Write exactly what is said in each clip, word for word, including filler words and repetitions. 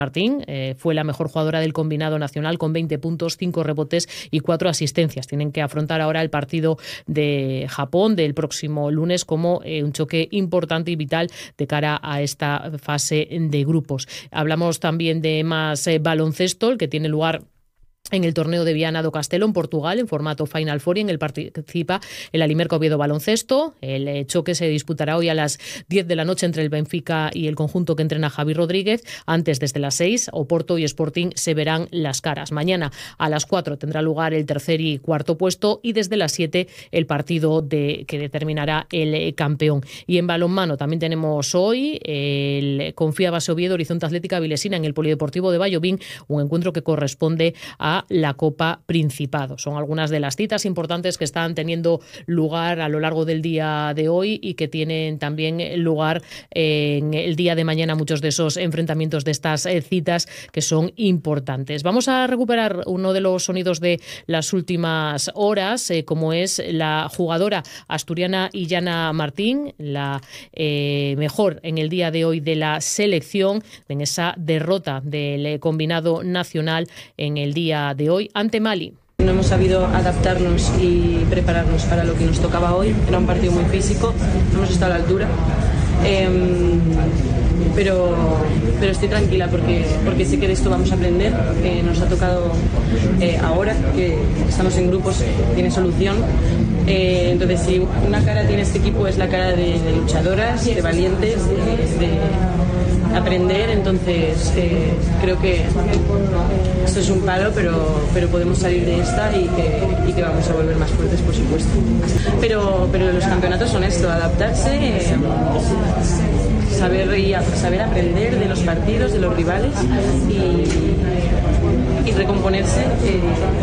Martín eh, fue la mejor jugadora del combinado nacional con veinte puntos, cinco rebotes y cuatro asistencias. Tienen que afrontar ahora el partido de Japón del próximo lunes como eh, un choque importante y vital de cara a esta fase de grupos. Hablamos también de más eh, baloncesto, el que tiene lugar en el torneo de Viana do Castelo, en Portugal, en formato Final Four, y en el participa el Alimerca Oviedo Baloncesto. El choque se disputará hoy a las diez de la noche entre el Benfica y el conjunto que entrena Javi Rodríguez. Antes, desde las seis, Oporto y Sporting se verán las caras. Mañana a las cuatro tendrá lugar el tercer y cuarto puesto, y desde las siete el partido de, que determinará el campeón. Y en balonmano también tenemos hoy el Confía Base Oviedo Horizonte Atlética Vilesina en el Polideportivo de Vallovín, un encuentro que corresponde a la Copa Principado. Son algunas de las citas importantes que están teniendo lugar a lo largo del día de hoy y que tienen también lugar en el día de mañana, muchos de esos enfrentamientos de estas citas que son importantes. Vamos a recuperar uno de los sonidos de las últimas horas, eh, como es la jugadora asturiana Illana Martín, la eh, mejor en el día de hoy de la selección, en esa derrota del combinado nacional en el día de hoy ante Mali. No hemos sabido adaptarnos y prepararnos para lo que nos tocaba hoy. Era un partido muy físico, no hemos estado a la altura. Eh, pero, pero estoy tranquila porque, porque sé que de esto vamos a aprender. Eh, nos ha tocado eh, ahora que estamos en grupos, tiene solución. Eh, entonces, si una cara tiene este equipo, es la cara de, de luchadoras, de valientes, de, de aprender. Entonces eh, creo que esto es un palo, pero, pero podemos salir de esta y que, y que vamos a volver más fuertes, por supuesto. Pero, pero los campeonatos son esto, adaptarse, eh, saber, y a, saber aprender de los partidos, de los rivales y, y recomponerse eh,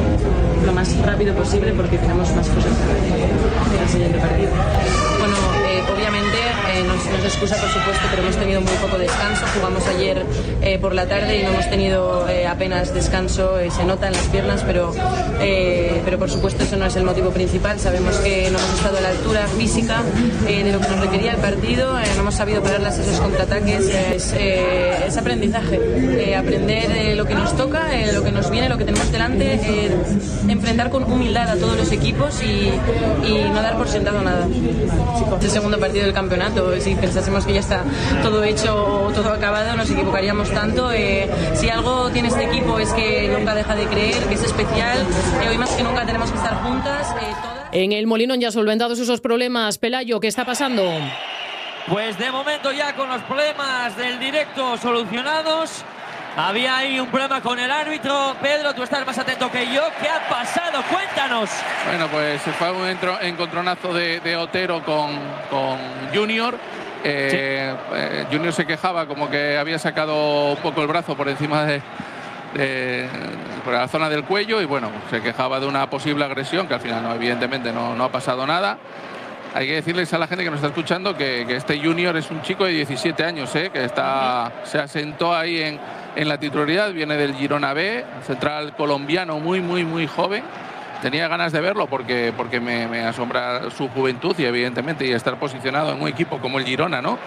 lo más rápido posible porque tenemos más cosas para el siguiente partido. Bueno, eh, obviamente eh, no, no es excusa, por supuesto, pero hemos tenido muy poco descanso. Jugamos ayer eh, por la tarde y no hemos tenido eh, apenas descanso. Eh, se nota en las piernas, pero, eh, pero por supuesto eso no es el motivo principal. Sabemos que no hemos estado a la altura física eh, de lo que nos requería el partido. Eh, no hemos sabido parar las, esos contraataques. Eh, es, eh, es aprendizaje. Eh, aprender eh, lo que nos toca, eh, lo que nos viene, lo que tenemos delante. Eh, enfrentar con humildad a todos los equipos y, y no dar por sentado nada. Es el segundo partido del campeonato. Si pensásemos que ya está todo hecho o todo acabado, nos equivocaríamos tanto. Eh, si algo tiene este equipo es que nunca deja de creer, que es especial. Eh, hoy más que nunca tenemos que estar juntas. Eh, todas... En el Molinón ya solventados esos problemas. Pelayo, ¿qué está pasando? Pues de momento ya con los problemas del directo solucionados. Había ahí un problema con el árbitro. Pedro, tú estás más atento que yo. ¿Qué ha pasado? Cuéntanos. Bueno, pues fue un encontronazo de, de Otero con, con Junior. Eh, sí. eh, Junior se quejaba como que había sacado un poco el brazo por encima de, de por la zona del cuello y bueno, se quejaba de una posible agresión que al final no, evidentemente no, no ha pasado nada. Hay que decirles a la gente que nos está escuchando que, que este Junior es un chico de diecisiete años, ¿eh? Que está, se asentó ahí en, en la titularidad, viene del Girona B, central colombiano muy, muy, muy joven. Tenía ganas de verlo porque, porque me, me asombra su juventud y evidentemente y estar posicionado en un equipo como el Girona, ¿no?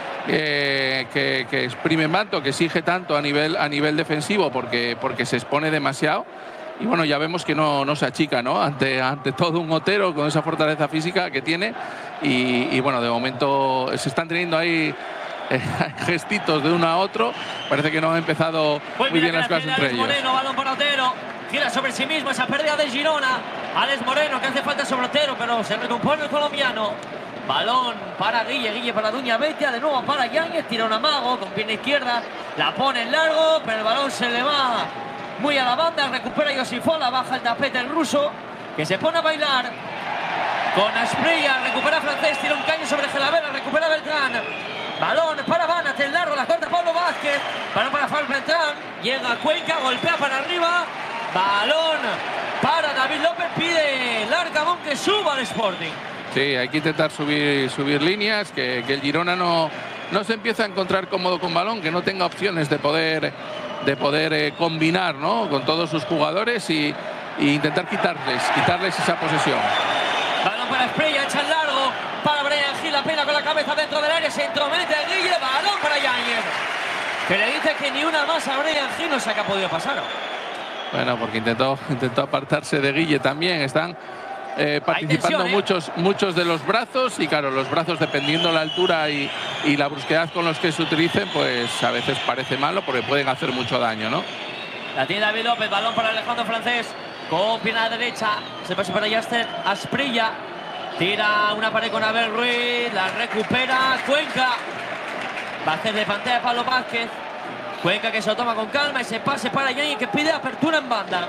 Eh, que, que exprime tanto, que exige tanto a nivel, a nivel defensivo porque, porque se expone demasiado. Y bueno, ya vemos que no, no se achica, ¿no? Ante, ante todo un Otero con esa fortaleza física que tiene. Y, y bueno, de momento se están teniendo ahí eh, gestitos de uno a otro. Parece que no han empezado pues muy bien las cosas entre ellos. Moreno, balón para Otero. Gira sobre sí mismo esa pérdida de Girona. Alex Moreno, que hace falta sobre Otero, pero se recompone el colombiano. Balón para Guille, Guille para Duña Betia, de nuevo para Yáñez, tira un amago con pierna izquierda, la pone en largo, pero el balón se le va muy a la banda, recupera Josifola, baja el tapete el ruso, que se pone a bailar con Asprilla, recupera Francés, tira un caño sobre Gelavera, recupera Beltrán, balón para Banat, en largo, la corta Pablo Vázquez, balón para Fal Beltrán, llega Cuenca, golpea para arriba, balón para David López, pide Larcamón que suba al Sporting. Sí, hay que intentar subir, subir líneas, que, que el Girona no, no se empieza a encontrar cómodo con balón, que no tenga opciones de poder, de poder eh, combinar, ¿no? Con todos sus jugadores y, y intentar quitarles, quitarles esa posesión. Balón para Esprella, echa el largo, para Brian Gil, la pena con la cabeza dentro del área, se entromete el Guille, balón para Yáñez. que le dice que ni una más a Bryan Gil, no sé qué ha podido pasar. Bueno, porque intentó, intentó apartarse de Guille también. Están eh, participando tensión, ¿eh? muchos, muchos de los brazos y claro, los brazos dependiendo la altura y, y la brusquedad con los que se utilicen, pues a veces parece malo porque pueden hacer mucho daño, ¿no? La tiene David López, balón para Alejandro Francés, con pierna derecha, se pasa para Yaster Asprilla, tira una pared con Abel Ruiz, la recupera Cuenca, va a hacer de pantalla Pablo Vázquez, Cuenca que se lo toma con calma, ese pase para Yañez que pide apertura en banda.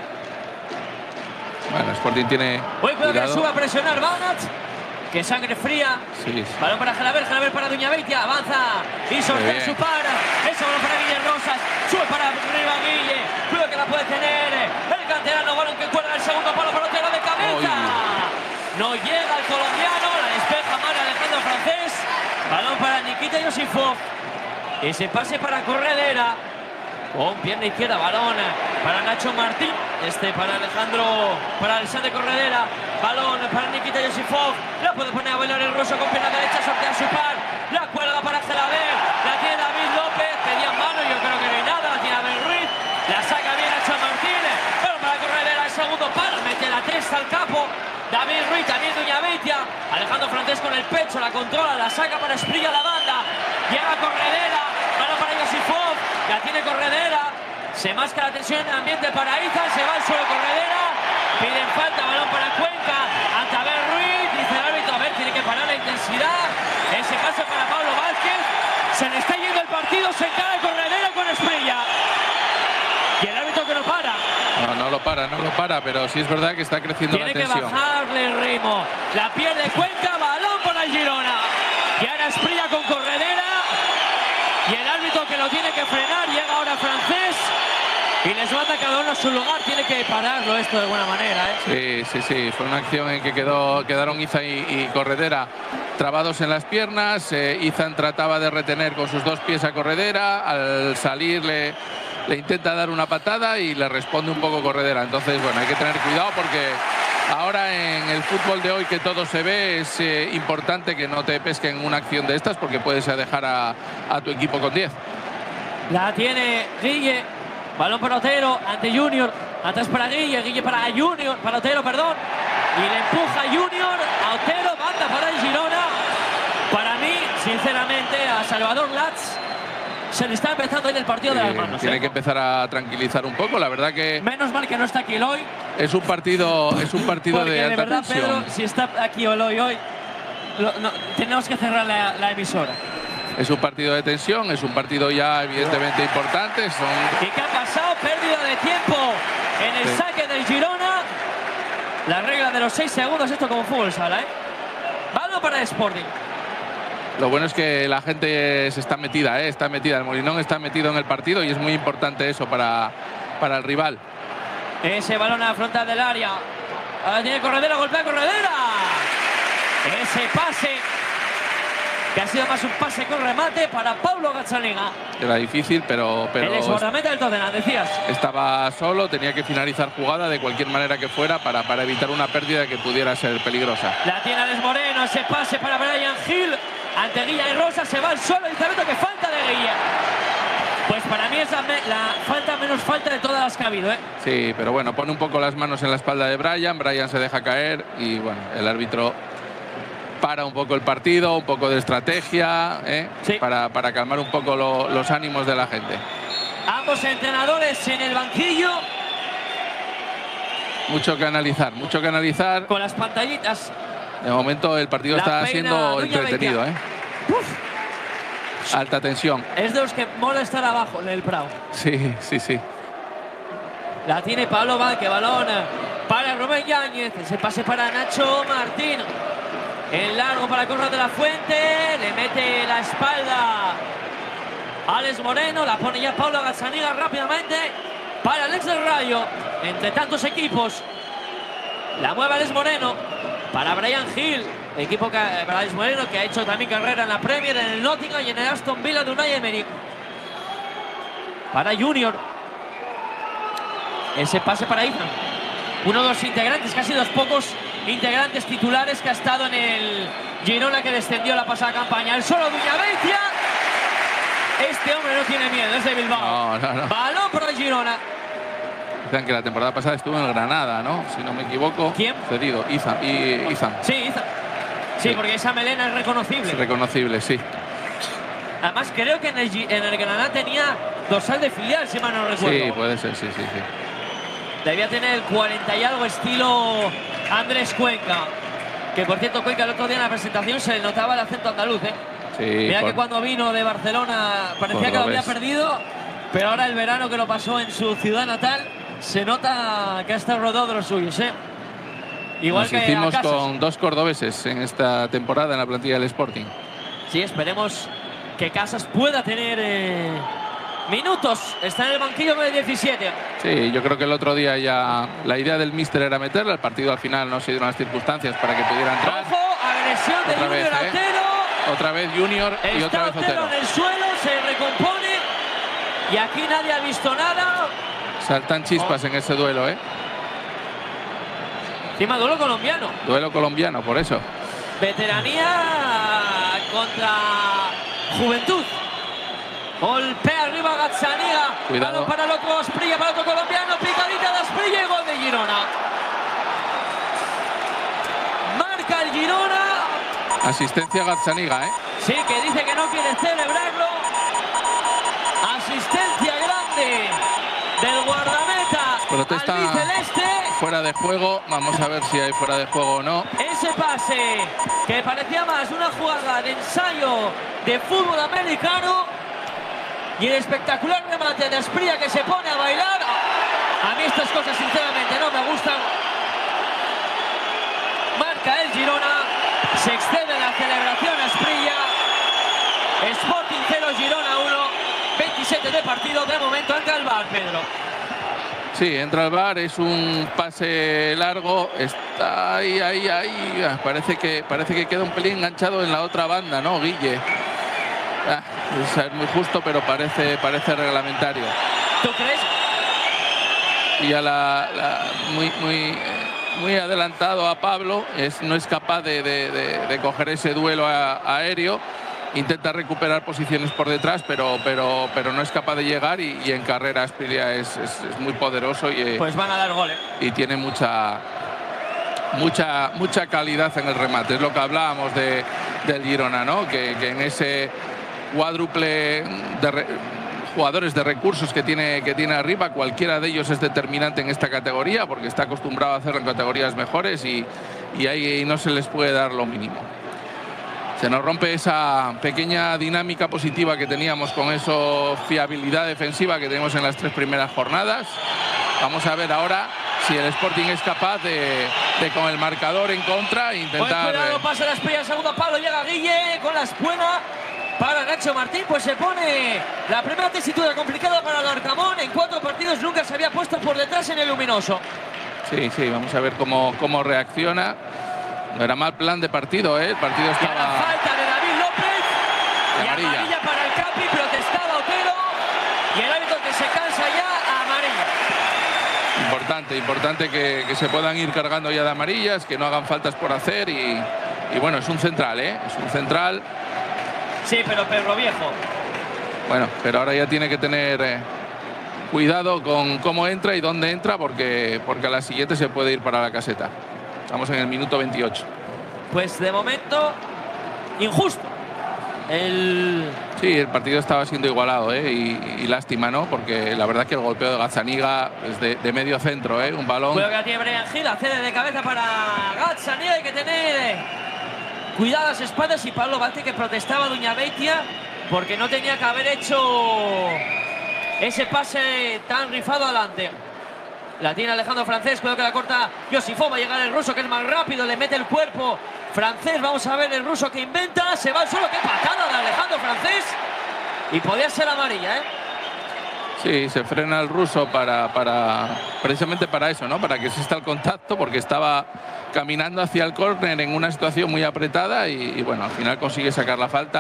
Bueno, Sporting tiene Uy, cuidado que cuidado. sube a presionar Banach, que sangre fría. Sí, sí. Balón para Gelaber, Gelaber para Duñabeitia, avanza y sortea su para. Ese balón para Guille Rosas, sube para arriba Guille, cuidado que la puede tener el canterano, balón que cuelga el segundo palo para Otero de cabeza. Uy. No llega el colombiano, la despeja mal Alejandro Francés. Balón para Nikita Yosifov. Ese pase para Corredera. Con pierna izquierda, balón para Nacho Martín. Este para Alejandro, para Alexandre Corredera. Balón para Nikita Yosifov. La puede poner a bailar el ruso con pierna derecha, sortea su par. La cuelga para Gelaber. La tiene David López. Pedía mano, yo creo que no hay nada. La tiene Abel Ruiz. La saca bien Nacho Martín. Balón para Corredera, el segundo palo. Mete la testa al capo. David Ruiz, también Duñabeitia. Alejandro Francés con el pecho, la controla, la saca para Esprilla la banda. Llega Corredera, balón para Yosifov, la tiene Corredera. Se masca la tensión en el ambiente para Izan, se va al suelo Corredera. Piden falta, balón para Cuenca. Ante Abel Ruiz, dice el árbitro, a ver, tiene que parar la intensidad. Ese pase para Pablo Vázquez. Se le está yendo el partido, se cae Corredera con Esprilla. Y el árbitro que no para. No, no lo para, no lo para, pero sí es verdad que está creciendo Tiene la tensión. Tiene que bajarle el ritmo. La pierde Cuenca, balón para el Girona. Y ahora Esprilla con Corredera. Y el árbitro que lo tiene que frenar. Llega ahora Francés. Y les manda cada uno a su lugar. Tiene que pararlo esto de alguna manera, ¿eh? Sí, sí, sí. Fue una acción en que quedó, quedaron Izan y, y Corredera trabados en las piernas. Eh, Izan trataba de retener con sus dos pies a Corredera. Al salir le, le intenta dar una patada y le responde un poco Corredera. Entonces, bueno, hay que tener cuidado porque ahora en el fútbol de hoy que todo se ve es eh, importante que no te pesquen una acción de estas porque puedes dejar a, a tu equipo con diez. La tiene Guille. Balón para Otero, ante Junior. Atrás para Guille, Guille para Junior, para Otero, perdón. Y le empuja Junior a Otero, banda para el Girona. Para mí, sinceramente, a Salvador Latz se le está empezando a ir el partido Sí, de las manos. tiene ¿eh? que empezar a tranquilizar un poco. La verdad que Menos mal que no está aquí el hoy. es un partido, es un partido Porque de de alta verdad, tensión. Pedro, si está aquí el hoy, hoy lo, no, tenemos que cerrar la, la emisora. Es un partido de tensión, es un partido ya evidentemente importante. Son... ¿Y qué ha pasado? Pérdida de tiempo en el Sí. saque del Girona. La regla de los seis segundos, esto como fútbol sala, ¿eh? Balón para el Sporting. Lo bueno es que la gente se está metida, ¿eh? está metida. El Molinón está metido en el partido y es muy importante eso para, para el rival. Ese balón a la frontal del área. Ahora tiene Corredera, golpea Corredera. Ese pase, que ha sido más un pase con remate para Pablo Gazzaniga. Era difícil, pero, pero el exguardameta del Tottenham, decías. estaba solo, tenía que finalizar jugada de cualquier manera que fuera para, para evitar una pérdida que pudiera ser peligrosa. La tiene Alex Moreno, ese pase para Bryan Gil. Ante Guille y Rosa, se va al suelo. Dice Beto que falta de Guille. Pues para mí es la, la falta menos falta de todas las que ha habido, ¿eh? Sí, pero bueno, pone un poco las manos en la espalda de Bryan. Bryan se deja caer y bueno, el árbitro para un poco el partido, un poco de estrategia, ¿eh? Sí. para, para calmar un poco lo, los ánimos de la gente. Ambos entrenadores en el banquillo. Mucho que analizar, mucho que analizar. Con las pantallitas. De momento el partido La está peina siendo Duñabeitia. entretenido, ¿eh? Uf, Alta tensión. es de los que mola estar abajo en el Prado. Sí, sí, sí. La tiene Pablo Vázquez, balón para Rubén Yáñez. Ese pase para Nacho Martín. En largo para Conrad de la Fuente. Le mete la espalda Alex Moreno. La pone ya Pablo Gazzaniga rápidamente para Alex del Rayo. Entre tantos equipos. La mueve Alex Moreno para Bryan Gil. Equipo que, para Alex Moreno, que ha hecho también carrera en la Premier, en el Nottingham y en el Aston Villa de Unai Emery. Para Junior. Ese pase para Ethan. Uno de los integrantes, casi los pocos integrantes titulares que ha estado en el Girona que descendió la pasada campaña. El solo Duñabeitia. Este hombre no tiene miedo, es de Bilbao. No, no, no. Balón para el Girona. Dicen que la temporada pasada estuvo en el Granada, ¿no? Si no me equivoco. ¿Quién? Cedido, Izan. Y Izan. Sí, Izan. Sí, Sí. porque esa melena es reconocible. Es reconocible, sí. Además, creo que en el, en el Granada tenía dorsal de filial, si mal no recuerdo. Sí, puede ser, sí, sí, sí. Debía tener el cuarenta y algo estilo Andrés Cuenca. Que por cierto, Cuenca el otro día en la presentación se le notaba el acento andaluz, ¿eh? Sí, Mira por- que cuando vino de Barcelona parecía que lo había cordobés. perdido, pero ahora el verano que lo pasó en su ciudad natal se nota que ha estado rodeado de los suyos, ¿eh? Igual Nos que a hicimos Casas. con dos cordobeses en esta temporada en la plantilla del Sporting. Sí, esperemos que Casas pueda tener eh, minutos. Está en el banquillo con el diecisiete. Sí, yo creo que el otro día ya la idea del míster era meterla. El partido al final no se dieron las circunstancias para que pudiera entrar. Ojo, agresión de Otra Junior vez, ¿eh? Otero. Otra vez Junior y Está otra vez Otero Otero. en el suelo, se recompone. Y aquí nadie ha visto nada. Saltan chispas en ese duelo, ¿eh? Encima duelo colombiano. Duelo colombiano, por eso. Veteranía contra Juventud. Golpea arriba Gazzaniga. Cuidado. Balón para el otro Asprilla, para el otro colombiano. Picadita de Asprilla y gol de Girona. Marca el Girona. Asistencia Gazzaniga, ¿eh? Sí, que dice que no quiere celebrarlo. Asistencia grande del guardameta Protesta. albiceleste. Fuera de juego. Vamos a ver si hay fuera de juego o no. Ese pase que parecía más una jugada de ensayo de fútbol americano y el espectacular remate de Asprilla que se pone a bailar. A mí estas cosas sinceramente no me gustan. Marca el Girona, se excede en la celebración Asprilla. Sporting cero, Girona uno, veintisiete de partido. De momento entra el V A R, Pedro. Sí, entra al V A R, es un pase largo, está ahí, ahí, ahí. Ah, Parece que, parece que queda un pelín enganchado en la otra banda, ¿no, Guille? Ah, es muy justo, pero parece, parece reglamentario. ¿Tú crees? Y a la, la- muy, muy, muy adelantado a Pablo, es, no es capaz de, de- de- de coger ese duelo a- aéreo. Intenta recuperar posiciones por detrás, pero, pero, pero no es capaz de llegar y, y en carrera Asprilla es, es- es muy poderoso y, eh, Pues van a dar goles. y tiene mucha, mucha, mucha calidad en el remate. Es lo que hablábamos de, del Girona, ¿no? Que, que en ese cuádruple de re- jugadores de recursos que tiene, que tiene arriba, cualquiera de ellos es determinante en esta categoría porque está acostumbrado a hacerlo en categorías mejores y, y ahí no se les puede dar lo mínimo. Se nos rompe esa pequeña dinámica positiva que teníamos con esa fiabilidad defensiva que tenemos en las tres primeras jornadas. Vamos a ver ahora si el Sporting es capaz de, de con el marcador en contra, Pues intentar... cuidado, pasa la Asprilla, segundo palo, llega Guille con la espuela para Nacho Martín, pues se pone la primera tesitura complicada para el Arcamón. En cuatro partidos nunca se había puesto por detrás en el luminoso. Sí, sí, vamos a ver cómo, cómo reacciona. No era mal plan de partido, ¿eh? El partido Y a la estaba... falta de David López. Y Y amarilla. amarilla para el Capi, protestaba Otero. Y el árbitro que se cansa ya, amarilla. Importante, importante que, que se puedan ir cargando ya de amarillas, que no hagan faltas por hacer y, y bueno, es un central, ¿eh? Es un central. Sí, pero Perro Viejo. Bueno, pero ahora ya tiene que tener eh, cuidado con cómo entra y dónde entra porque, porque a la siguiente se puede ir para la caseta. Estamos en el minuto veintiocho. Pues de momento, injusto. El... Sí, el partido estaba siendo igualado, ¿eh? y, y lástima, ¿no? Porque la verdad que el golpeo de Gazzaniga es de, de medio centro, ¿eh? Un balón... Juego que la tiene Brian Gil, accede de cabeza para Gazzaniga. Hay que tener cuidado a las espaldas. Y Pablo Bate que protestaba a Duña Beitia porque no tenía que haber hecho ese pase tan rifado adelante. La tiene Alejandro Francés, cuidado que la corta Josifo. Va a llegar el ruso que es más rápido, le mete el cuerpo Francés. Vamos a ver el ruso que inventa, se va al suelo. Qué patada de Alejandro Francés. Y podía ser amarilla, ¿eh? Sí, se frena el ruso para, para precisamente para eso, ¿no? Para que exista el contacto, porque estaba caminando hacia el córner en una situación muy apretada y, y bueno, al final consigue sacar la falta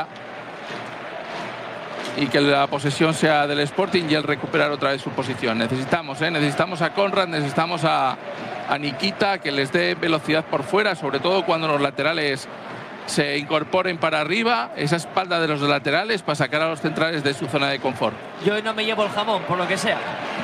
y que la posesión sea del Sporting y el recuperar otra vez su posición. Necesitamos, ¿eh? Necesitamos a Conrad, necesitamos a, a Nikita que les dé velocidad por fuera, sobre todo cuando los laterales se incorporen para arriba, esa espalda de los laterales, para sacar a los centrales de su zona de confort. Yo hoy no me llevo el jamón, por lo que sea.